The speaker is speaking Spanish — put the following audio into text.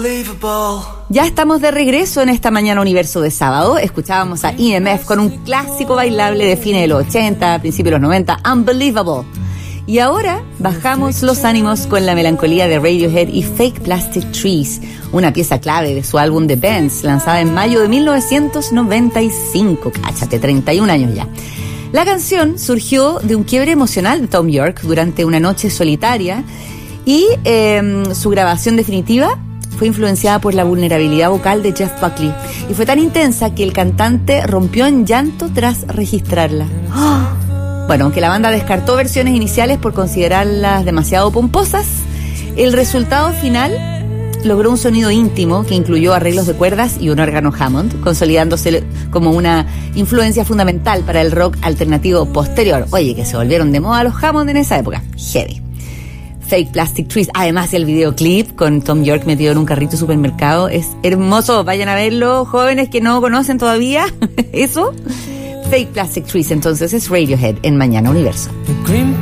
Ya estamos de regreso en esta Mañana Universo de sábado. Escuchábamos a EMF con un clásico bailable de fines de los 80, principios de los 90, Unbelievable. Y ahora bajamos los ánimos con la melancolía de Radiohead y Fake Plastic Trees, una pieza clave de su álbum The Bends, lanzada en mayo de 1995. Cáchate, 31 años ya. La canción surgió de un quiebre emocional de Thom Yorke durante una noche solitaria y su grabación definitiva fue influenciada por la vulnerabilidad vocal de Jeff Buckley y fue tan intensa que el cantante rompió en llanto tras registrarla. ¡Oh! Bueno, aunque la banda descartó versiones iniciales por considerarlas demasiado pomposas, el resultado final logró un sonido íntimo que incluyó arreglos de cuerdas y un órgano Hammond, consolidándose como una influencia fundamental para el rock alternativo posterior. Oye, que se volvieron de moda los Hammond en esa época. Heavy. Fake Plastic Trees, además el videoclip con Thom Yorke metido en un carrito de supermercado es hermoso. Vayan a verlo, jóvenes que no conocen todavía eso. Fake Plastic Trees, entonces es Radiohead en Mañana Universo.